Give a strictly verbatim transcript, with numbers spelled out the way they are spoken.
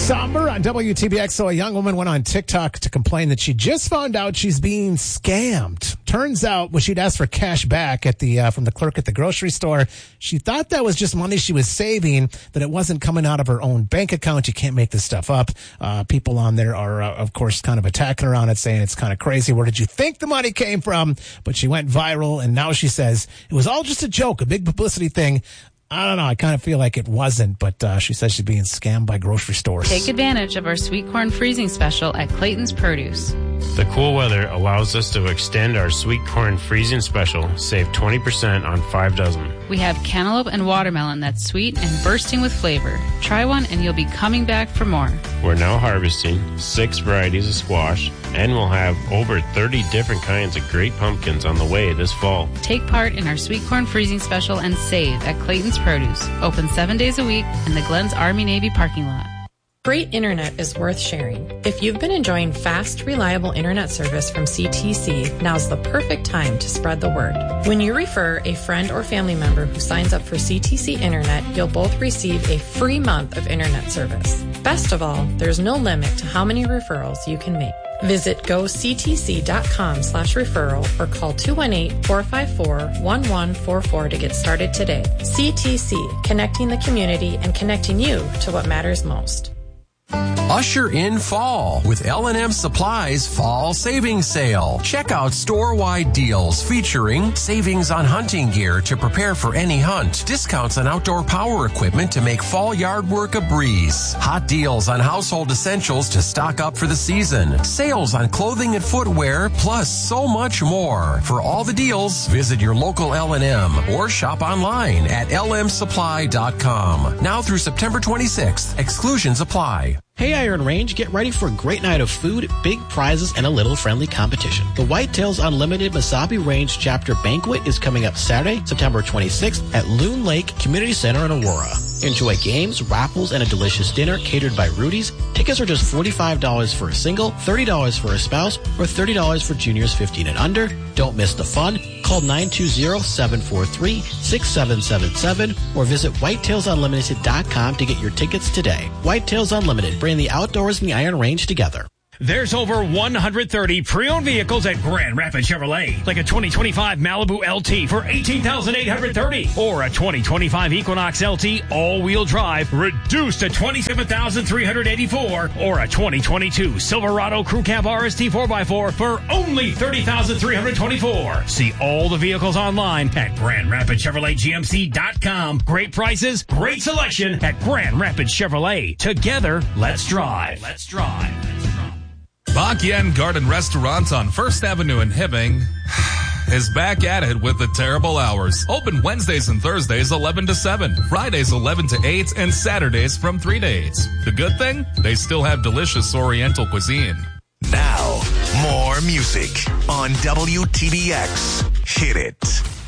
Somber on W T B X. So a young woman went on TikTok to complain that she just found out she's being scammed. Turns out when she'd asked for cash back at the uh, from the clerk at the grocery store, she thought that was just money she was saving, that it wasn't coming out of her own bank account. You can't make this stuff up. Uh, people on there are, uh, of course, kind of attacking her on it, saying it's kind of crazy. Where did you think the money came from? But she went viral, and now she says it was all just a joke, a big publicity thing. I don't know. I kind of feel like it wasn't, but uh, she says she's being scammed by grocery stores. Take advantage of our sweet corn freezing special at Clayton's Produce. The cool weather allows us to extend our sweet corn freezing special. Save twenty percent on five dozen. We have cantaloupe and watermelon that's sweet and bursting with flavor. Try one and you'll be coming back for more. We're now harvesting six varieties of squash, and we'll have over thirty different kinds of great pumpkins on the way this fall. Take part in our sweet corn freezing special and save at Clayton's Produce. Open seven days a week in the Glens Army-Navy parking lot. Great internet is worth sharing. If you've been enjoying fast, reliable internet service from C T C, now's the perfect time to spread the word. When you refer a friend or family member who signs up for C T C Internet, you'll both receive a free month of internet service. Best of all, there's no limit to how many referrals you can make. Visit goctc.com slash referral or call two one eight, four five four, one one four four to get started today. C T C, connecting the community and connecting you to what matters most. Usher in fall with L and M Supply's Fall Savings Sale. Check out store-wide deals featuring savings on hunting gear to prepare for any hunt, discounts on outdoor power equipment to make fall yard work a breeze, hot deals on household essentials to stock up for the season, sales on clothing and footwear, plus so much more. For all the deals, visit your local L and M or shop online at L M supply dot com. Now through September twenty-sixth, exclusions apply. Hey Iron Range, get ready for a great night of food, big prizes, and a little friendly competition. The Whitetails Unlimited Mesabi Range Chapter Banquet is coming up Saturday, September twenty-sixth at Loon Lake Community Center in Aurora. Enjoy games, raffles, and a delicious dinner catered by Rudy's. Tickets are just forty-five dollars for a single, thirty dollars for a spouse, or thirty dollars for juniors fifteen and under. Don't miss the fun. Call nine two zero, seven four three, six seven seven seven or visit whitetails unlimited dot com to get your tickets today. Whitetails Unlimited, bring the outdoors and the Iron Range together. There's over one hundred thirty pre-owned vehicles at Grand Rapids Chevrolet, like a twenty twenty-five Malibu L T for eighteen thousand eight hundred thirty dollars or a twenty twenty-five Equinox L T all-wheel drive reduced to twenty-seven thousand three hundred eighty-four dollars or a twenty twenty-two Silverado Crew Cab R S T four by four for only thirty thousand three hundred twenty-four dollars. See all the vehicles online at Grand Rapids Chevrolet G M C dot com. Great prices, great selection at Grand Rapids Chevrolet. Together, let's drive. Let's drive. Let's drive. Bak Yen Garden Restaurant on First Avenue in Hibbing is back at it with the terrible hours. Open Wednesdays and Thursdays eleven to seven, Fridays eleven to eight, and Saturdays from three to eight. The good thing? They still have delicious Oriental cuisine. Now, more music on W T B X. Hit it.